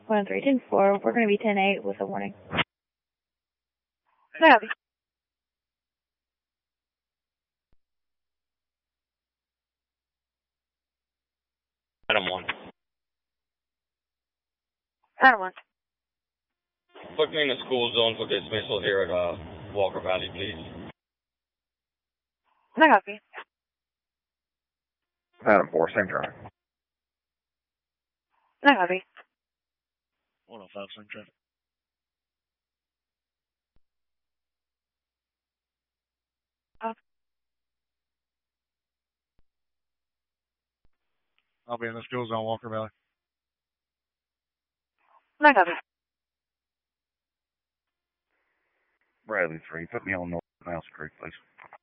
1324. We're going to be 10-8 with a warning. Copy. Adam 1. Adam 1. Put me in the school zone for dismissal here at Walker Valley, please. Copy. Adam 4, same drive. Copy. 105, same traffic. I'll be in the school zone, Walker Valley. Copy. Bradley 3, put me on North Mouse Creek, please.